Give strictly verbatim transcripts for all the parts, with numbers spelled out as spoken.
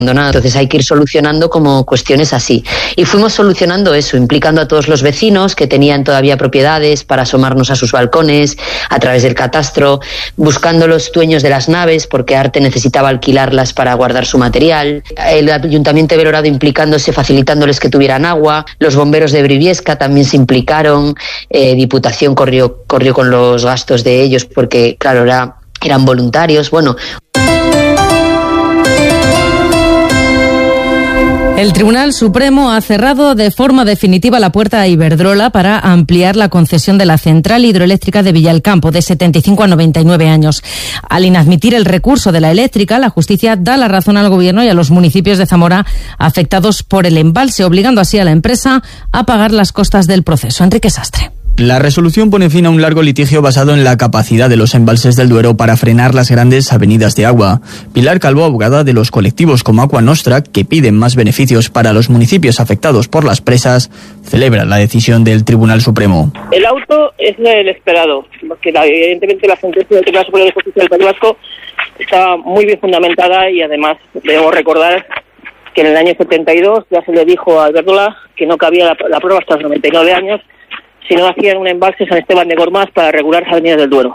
Entonces hay que ir solucionando como cuestiones así. Y fuimos solucionando eso, implicando a todos los vecinos que tenían todavía propiedades para asomarnos a sus balcones, a través del catastro, buscando los dueños de las naves, porque Arte necesitaba alquilarlas para guardar su material, el Ayuntamiento de Belorado implicándose, facilitándoles que tuvieran agua, los bomberos de Briviesca también se implicaron, eh, Diputación corrió, corrió con los gastos de ellos, porque claro, era, eran voluntarios, bueno... El Tribunal Supremo ha cerrado de forma definitiva la puerta a Iberdrola para ampliar la concesión de la central hidroeléctrica de Villalcampo de setenta y cinco a noventa y nueve años. Al inadmitir el recurso de la eléctrica, la justicia da la razón al Gobierno y a los municipios de Zamora afectados por el embalse, obligando así a la empresa a pagar las costas del proceso. Enrique Sastre. La resolución pone fin a un largo litigio basado en la capacidad de los embalses del Duero para frenar las grandes avenidas de agua. Pilar Calvo, abogada de los colectivos como Aqua Nostra, que piden más beneficios para los municipios afectados por las presas, celebra la decisión del Tribunal Supremo. El auto es el esperado, porque la, evidentemente la sentencia del Tribunal Superior de Justicia del País Vasco está muy bien fundamentada y además debemos recordar que en el año setenta y dos ya se le dijo a Iberdrola que no cabía la, la prueba hasta los noventa y nueve años si no hacían un embalse San Esteban de Gormaz para regular las avenidas del Duero.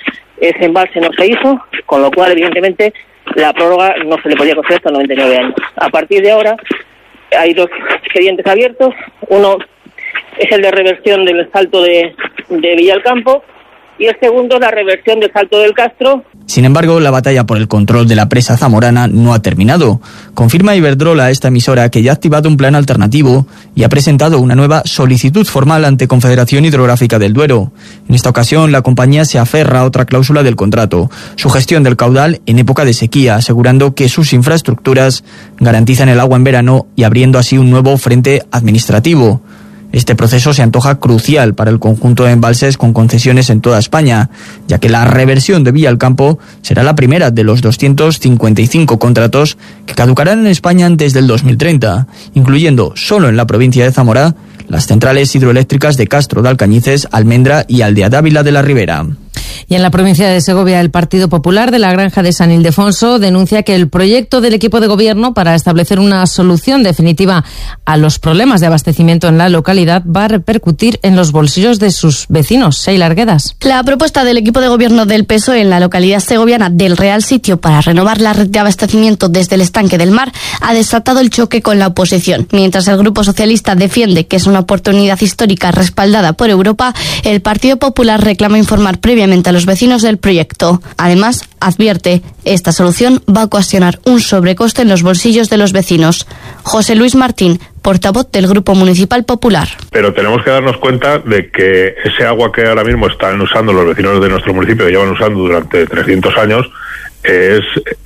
Ese embalse no se hizo, con lo cual, evidentemente, la prórroga no se le podía conceder hasta noventa y nueve años. A partir de ahora, hay dos expedientes abiertos. Uno es el de reversión del salto de, de Villalcampo y el segundo la reversión del Salto del Castro. Sin embargo, la batalla por el control de la presa zamorana no ha terminado. Confirma Iberdrola a esta emisora que ya ha activado un plan alternativo y ha presentado una nueva solicitud formal ante Confederación Hidrográfica del Duero. En esta ocasión, la compañía se aferra a otra cláusula del contrato, su gestión del caudal en época de sequía, asegurando que sus infraestructuras garantizan el agua en verano y abriendo así un nuevo frente administrativo. Este proceso se antoja crucial para el conjunto de embalses con concesiones en toda España, ya que la reversión de Villalcampo será la primera de los doscientos cincuenta y cinco contratos que caducarán en España antes del dos mil treinta, incluyendo solo en la provincia de Zamora las centrales hidroeléctricas de Castro de Alcañices, Almendra y Aldea Dávila de la Ribera. Y en la provincia de Segovia, el Partido Popular de la Granja de San Ildefonso denuncia que el proyecto del equipo de gobierno para establecer una solución definitiva a los problemas de abastecimiento en la localidad va a repercutir en los bolsillos de sus vecinos. Sheila Arguedas. La propuesta del equipo de gobierno del P S O E en la localidad segoviana del Real Sitio para renovar la red de abastecimiento desde el estanque del mar ha desatado el choque con la oposición. Mientras el Grupo Socialista defiende que es una oportunidad histórica respaldada por Europa, el Partido Popular reclama informar previamente a los vecinos del proyecto. Además, advierte, esta solución va a ocasionar un sobrecoste en los bolsillos de los vecinos. José Luis Martín, portavoz del Grupo Municipal Popular. Pero tenemos que darnos cuenta de que ese agua que ahora mismo están usando los vecinos de nuestro municipio, que llevan usando durante trescientos años, es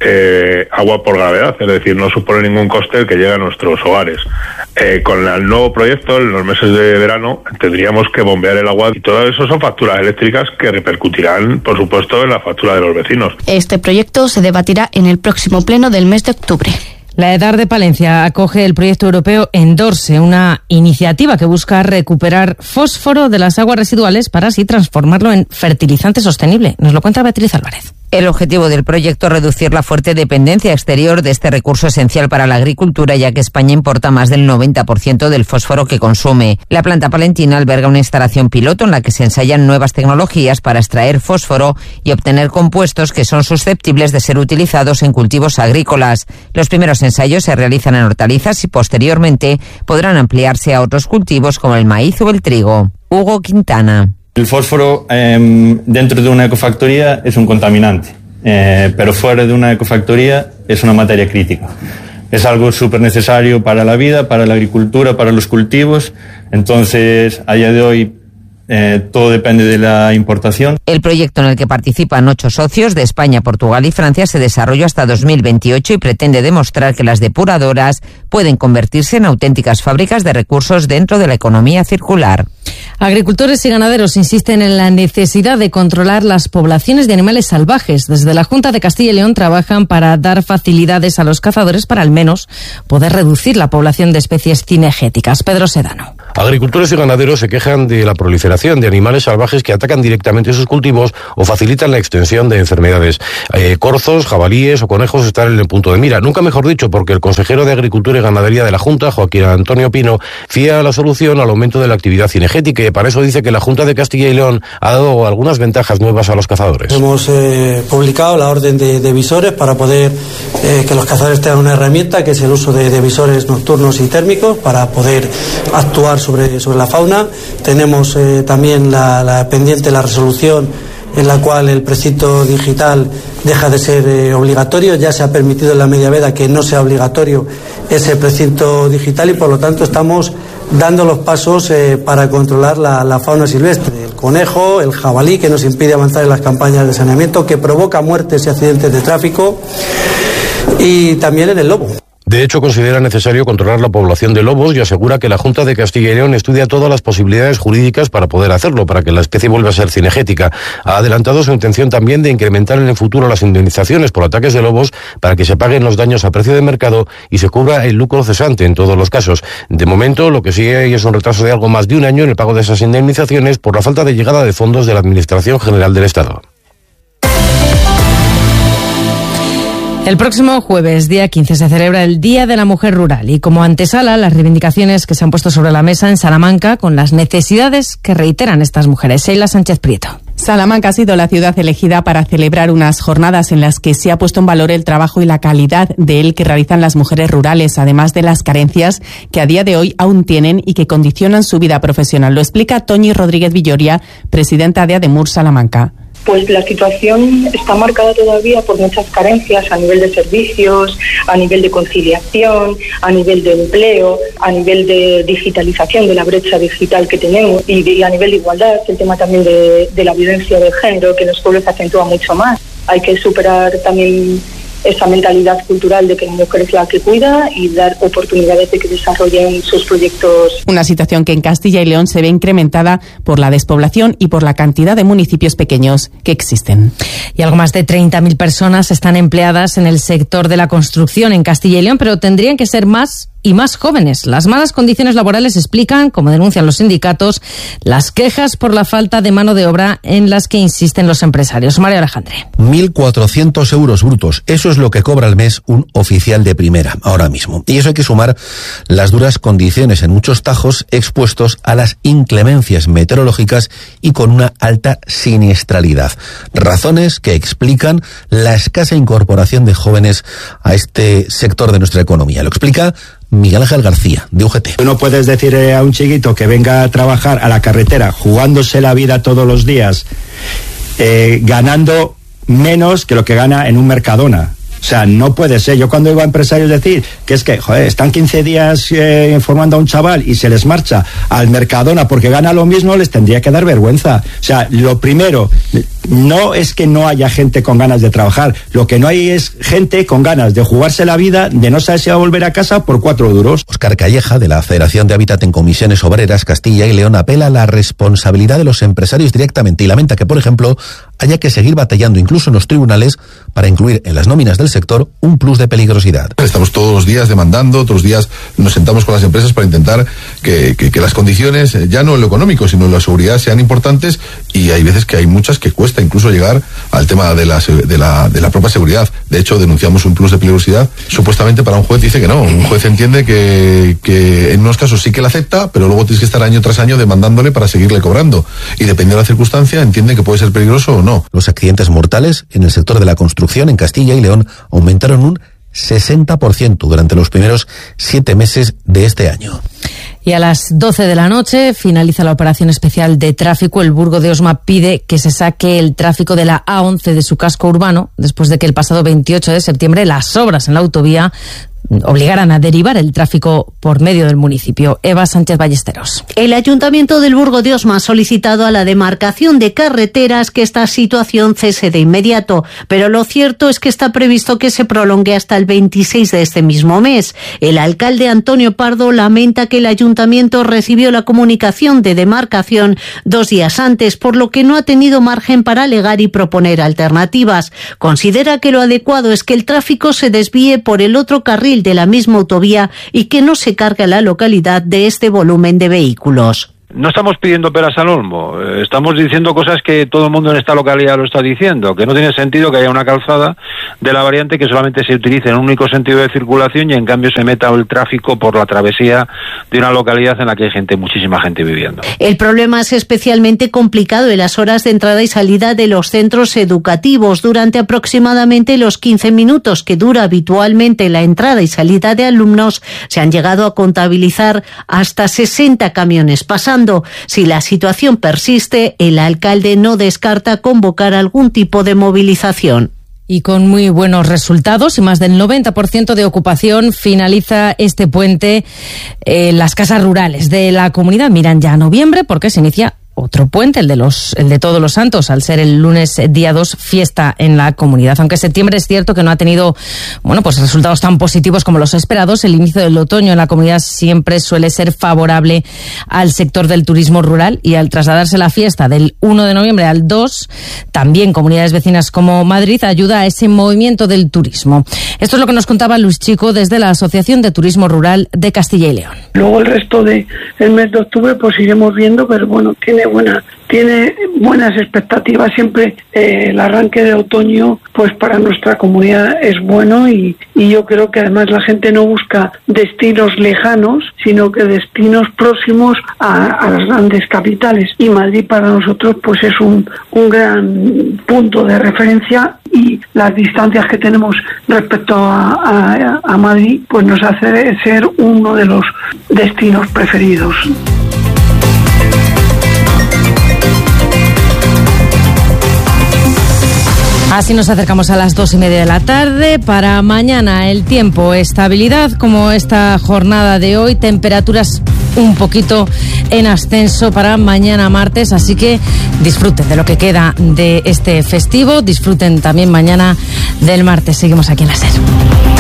eh, agua por gravedad, es decir, no supone ningún coste el que llegue a nuestros hogares. Eh, con el nuevo proyecto, en los meses de verano, tendríamos que bombear el agua y todo eso son facturas eléctricas que repercutirán, por supuesto, en la factura de los vecinos. Este proyecto se debatirá en el próximo pleno del mes de octubre. La EDAR de Palencia acoge el proyecto europeo Endorse, una iniciativa que busca recuperar fósforo de las aguas residuales para así transformarlo en fertilizante sostenible. Nos lo cuenta Beatriz Álvarez. El objetivo del proyecto es reducir la fuerte dependencia exterior de este recurso esencial para la agricultura, ya que España importa más del noventa por ciento del fósforo que consume. La planta palentina alberga una instalación piloto en la que se ensayan nuevas tecnologías para extraer fósforo y obtener compuestos que son susceptibles de ser utilizados en cultivos agrícolas. Los primeros ensayos se realizan en hortalizas y posteriormente podrán ampliarse a otros cultivos como el maíz o el trigo. Hugo Quintana. El fósforo eh, dentro de una ecofactoría es un contaminante, eh, pero fuera de una ecofactoría es una materia crítica. Es algo súper necesario para la vida, para la agricultura, para los cultivos. Entonces, a día de hoy, Eh, todo depende de la importación. El proyecto en el que participan ocho socios de España, Portugal y Francia se desarrolló hasta dos mil veintiocho y pretende demostrar que las depuradoras pueden convertirse en auténticas fábricas de recursos dentro de la economía circular. Agricultores y ganaderos insisten en la necesidad de controlar las poblaciones de animales salvajes. Desde la Junta de Castilla y León trabajan para dar facilidades a los cazadores para al menos poder reducir la población de especies cinegéticas. Pedro Sedano. Agricultores y ganaderos se quejan de la proliferación de animales salvajes que atacan directamente sus cultivos o facilitan la extensión de enfermedades. Eh, corzos, jabalíes o conejos están en el punto de mira. Nunca mejor dicho, porque el consejero de Agricultura y Ganadería de la Junta, Joaquín Antonio Pino, fía la solución al aumento de la actividad cinegética y para eso dice que la Junta de Castilla y León ha dado algunas ventajas nuevas a los cazadores. Hemos eh, publicado la orden de, de visores para poder eh, que los cazadores tengan una herramienta que es el uso de, de visores nocturnos y térmicos para poder actuar sobre, sobre la fauna. Tenemos eh, también la, la pendiente la resolución en la cual el precinto digital deja de ser eh, obligatorio. Ya se ha permitido en la media veda que no sea obligatorio ese precinto digital y por lo tanto estamos dando los pasos eh, para controlar la, la fauna silvestre. El conejo, el jabalí, que nos impide avanzar en las campañas de saneamiento, que provoca muertes y accidentes de tráfico, y también en el lobo. De hecho, considera necesario controlar la población de lobos y asegura que la Junta de Castilla y León estudia todas las posibilidades jurídicas para poder hacerlo, para que la especie vuelva a ser cinegética. Ha adelantado su intención también de incrementar en el futuro las indemnizaciones por ataques de lobos para que se paguen los daños a precio de mercado y se cubra el lucro cesante en todos los casos. De momento, lo que sí hay es un retraso de algo más de un año en el pago de esas indemnizaciones por la falta de llegada de fondos de la Administración General del Estado. El próximo jueves, día quince, se celebra el Día de la Mujer Rural y como antesala las reivindicaciones que se han puesto sobre la mesa en Salamanca con las necesidades que reiteran estas mujeres. Sheila Sánchez Prieto. Salamanca ha sido la ciudad elegida para celebrar unas jornadas en las que se ha puesto en valor el trabajo y la calidad de él que realizan las mujeres rurales, además de las carencias que a día de hoy aún tienen y que condicionan su vida profesional. Lo explica Toñi Rodríguez Villoria, presidenta de ADEMUR Salamanca. Pues la situación está marcada todavía por muchas carencias a nivel de servicios, a nivel de conciliación, a nivel de empleo, a nivel de digitalización de la brecha digital que tenemos y, de, y a nivel de igualdad, el tema también de, de la violencia de género, que en los pueblos se acentúa mucho más. Hay que superar también esa mentalidad cultural de que la mujer es la que cuida y dar oportunidades de que desarrollen sus proyectos. Una situación que en Castilla y León se ve incrementada por la despoblación y por la cantidad de municipios pequeños que existen. Y algo más de treinta mil personas están empleadas en el sector de la construcción en Castilla y León, pero tendrían que ser más y más jóvenes. Las malas condiciones laborales explican, como denuncian los sindicatos, las quejas por la falta de mano de obra en las que insisten los empresarios. María Alejandre. mil cuatrocientos euros brutos. Eso es lo que cobra al mes un oficial de primera ahora mismo. Y eso hay que sumar las duras condiciones en muchos tajos expuestos a las inclemencias meteorológicas y con una alta siniestralidad. Razones que explican la escasa incorporación de jóvenes a este sector de nuestra economía. Lo explica Miguel Ángel García, de U G T. Tú no puedes decir a un chiquito que venga a trabajar a la carretera jugándose la vida todos los días, eh, ganando menos que lo que gana en un Mercadona. O sea, no puede ser. Yo cuando iba a empresarios decir que es que, joder, están quince días eh, informando a un chaval y se les marcha al Mercadona porque gana lo mismo, les tendría que dar vergüenza. O sea, lo primero, no es que no haya gente con ganas de trabajar, lo que no hay es gente con ganas de jugarse la vida, de no saber si va a volver a casa por cuatro duros. Óscar Calleja, de la Federación de Hábitat en Comisiones Obreras Castilla y León, apela a la responsabilidad de los empresarios directamente y lamenta que, por ejemplo, haya que seguir batallando incluso en los tribunales para incluir en las nóminas del sector un plus de peligrosidad. Estamos todos los días demandando, todos los días nos sentamos con las empresas para intentar que, que, que las condiciones, ya no en lo económico, sino en la seguridad, sean importantes, y hay veces que hay muchas que cuesta incluso llegar al tema de la, de la, de la propia seguridad. De hecho, denunciamos un plus de peligrosidad, supuestamente para un juez dice que no. Un juez entiende que, que en unos casos sí que la acepta, pero luego tienes que estar año tras año demandándole para seguirle cobrando. Y dependiendo de la circunstancia, entiende que puede ser peligroso o no. Los accidentes mortales en el sector de la construcción en Castilla y León aumentaron un sesenta por ciento durante los primeros siete meses de este año. Y a las doce de la noche finaliza la operación especial de tráfico. El Burgo de Osma pide que se saque el tráfico de la A once de su casco urbano, después de que el pasado veintiocho de septiembre las obras en la autovía obligaran a derivar el tráfico por medio del municipio. Eva Sánchez Ballesteros. El Ayuntamiento del Burgo de Osma ha solicitado a la demarcación de carreteras que esta situación cese de inmediato, pero lo cierto es que está previsto que se prolongue hasta el veintiséis de este mismo mes. El alcalde Antonio Pardo lamenta que el Ayuntamiento recibió la comunicación de demarcación dos días antes, por lo que no ha tenido margen para alegar y proponer alternativas. Considera que lo adecuado es que el tráfico se desvíe por el otro carril carril de la misma autovía y que no se cargue a la localidad de este volumen de vehículos. No estamos pidiendo peras al olmo, estamos diciendo cosas que todo el mundo en esta localidad lo está diciendo, que no tiene sentido que haya una calzada de la variante que solamente se utilice en un único sentido de circulación y en cambio se meta el tráfico por la travesía de una localidad en la que hay gente, muchísima gente viviendo. El problema es especialmente complicado en las horas de entrada y salida de los centros educativos. Durante aproximadamente los quince minutos que dura habitualmente la entrada y salida de alumnos, se han llegado a contabilizar hasta sesenta camiones pasando. Si la situación persiste, el alcalde no descarta convocar algún tipo de movilización. Y con muy buenos resultados y más del noventa por ciento de ocupación, finaliza este puente en las casas rurales de la comunidad. Miran ya a noviembre porque se inicia otro puente, el de los, el de Todos los Santos, al ser el lunes día dos, fiesta en la comunidad. Aunque septiembre es cierto que no ha tenido, bueno, pues resultados tan positivos como los esperados, el inicio del otoño en la comunidad siempre suele ser favorable al sector del turismo rural, y al trasladarse la fiesta del uno de noviembre al dos, también comunidades vecinas como Madrid ayuda a ese movimiento del turismo. Esto es lo que nos contaba Luis Chico desde la Asociación de Turismo Rural de Castilla y León. Luego el resto del mes de octubre pues iremos viendo, pero bueno, tiene buena tiene buenas expectativas. Siempre eh, el arranque de otoño pues para nuestra comunidad es bueno, y, y yo creo que además la gente no busca destinos lejanos, sino que destinos próximos a, a las grandes capitales, y Madrid para nosotros pues es un, un gran punto de referencia, y las distancias que tenemos respecto a, a, a Madrid pues nos hace ser uno de los destinos preferidos. Así nos acercamos a las dos y media de la tarde. Para mañana el tiempo, estabilidad como esta jornada de hoy, temperaturas un poquito en ascenso para mañana martes, así que disfruten de lo que queda de este festivo, disfruten también mañana del martes. Seguimos aquí en la SER.